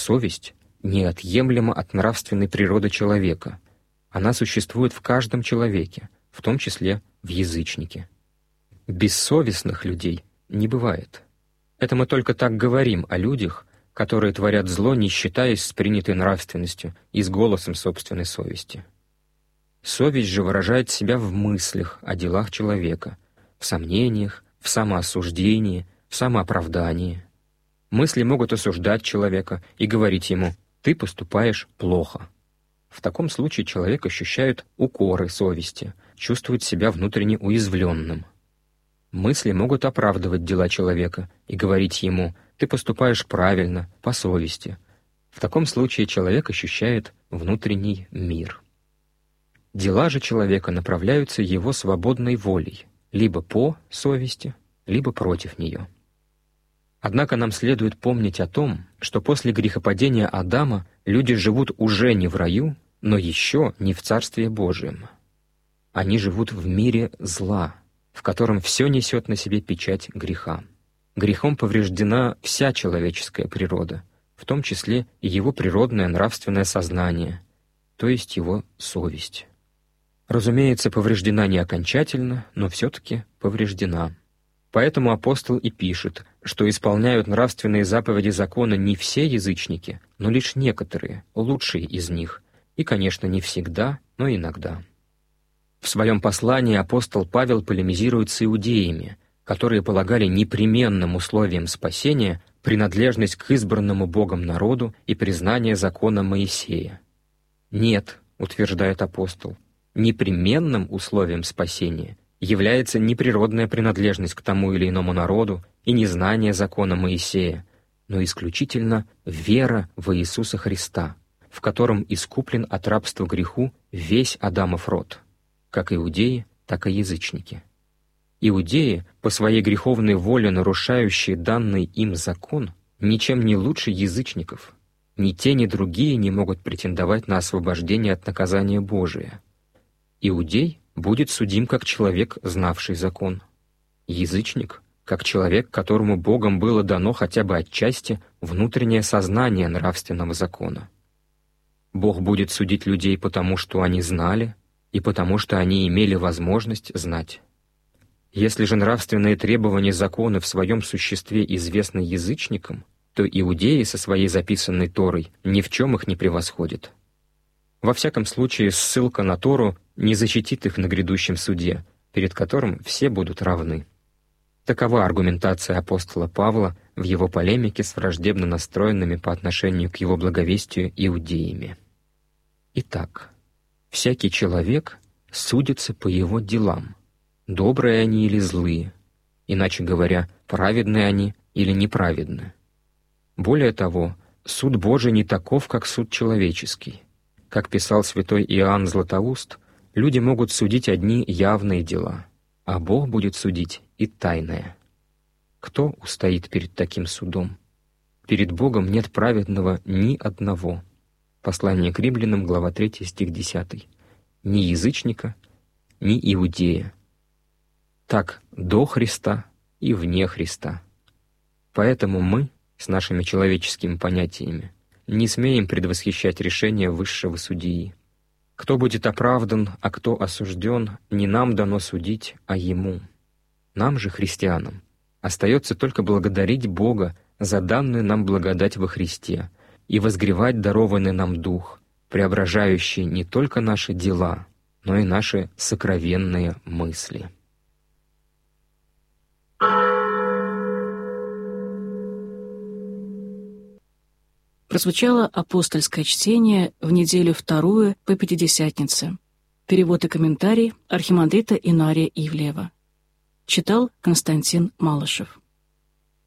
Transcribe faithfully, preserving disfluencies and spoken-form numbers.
Совесть неотъемлема от нравственной природы человека. Она существует в каждом человеке, в том числе в язычнике. Бессовестных людей не бывает. Это мы только так говорим о людях, которые творят зло, не считаясь с принятой нравственностью и с голосом собственной совести. Совесть же выражает себя в мыслях о делах человека, в сомнениях, в самоосуждении, в самооправдании. Мысли могут осуждать человека и говорить ему: «Ты поступаешь плохо». В таком случае человек ощущает укоры совести, чувствует себя внутренне уязвленным. Мысли могут оправдывать дела человека и говорить ему: «Ты поступаешь правильно, по совести». В таком случае человек ощущает внутренний мир. Дела же человека направляются его свободной волей, либо по совести, либо против нее. Однако нам следует помнить о том, что после грехопадения Адама люди живут уже не в раю, но еще не в Царстве Божьем. Они живут в мире зла, в котором все несет на себе печать греха. Грехом повреждена вся человеческая природа, в том числе и его природное нравственное сознание, то есть его совесть. Разумеется, повреждена не окончательно, но все-таки повреждена. Поэтому апостол и пишет, что исполняют нравственные заповеди закона не все язычники, но лишь некоторые, лучшие из них, и, конечно, не всегда, но иногда. В своем послании апостол Павел полемизирует с иудеями, которые полагали непременным условием спасения принадлежность к избранному Богом народу и признание закона Моисея. «Нет», — утверждает апостол, — «непременным условием спасения является не природная принадлежность к тому или иному народу и не знание закона Моисея, но исключительно вера во Иисуса Христа, в котором искуплен от рабства греху весь Адамов род, как иудеи, так и язычники». Иудеи, по своей греховной воле нарушающие данный им закон, ничем не лучше язычников. Ни те, ни другие не могут претендовать на освобождение от наказания Божия. Иудей будет судим как человек, знавший закон. Язычник — как человек, которому Богом было дано хотя бы отчасти внутреннее сознание нравственного закона. Бог будет судить людей потому, что они знали, и потому, что они имели возможность знать. Если же нравственные требования закона в своем существе известны язычникам, то иудеи со своей записанной Торой ни в чем их не превосходят. Во всяком случае, ссылка на Тору не защитит их на грядущем суде, перед которым все будут равны. Такова аргументация апостола Павла в его полемике с враждебно настроенными по отношению к его благовестию иудеями. Итак, всякий человек судится по его делам, добрые они или злые, иначе говоря, праведны они или неправедны. Более того, суд Божий не таков, как суд человеческий. Как писал святой Иоанн Златоуст, люди могут судить одни явные дела, а Бог будет судить и тайное. Кто устоит перед таким судом? Перед Богом нет праведного ни одного. Послание к Римлянам, глава третья, стих десятый. Ни язычника, ни иудея. Так до Христа и вне Христа. Поэтому мы, с нашими человеческими понятиями, не смеем предвосхищать решение высшего судьи. Кто будет оправдан, а кто осужден, не нам дано судить, а Ему. Нам же, христианам, остается только благодарить Бога за данную нам благодать во Христе и возгревать дарованный нам Дух, преображающий не только наши дела, но и наши сокровенные мысли. Прозвучало апостольское чтение в неделю вторую по Пятидесятнице. Перевод и комментарий архимандрита Инария Ивлеева. Читал Константин Малышев.